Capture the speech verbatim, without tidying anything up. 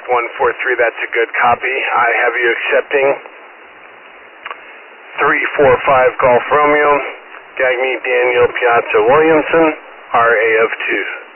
contact one four three, that's a good copy. I have you accepting three four five Golf Romeo, Gagme Daniel Piazza Williamson, R A of two.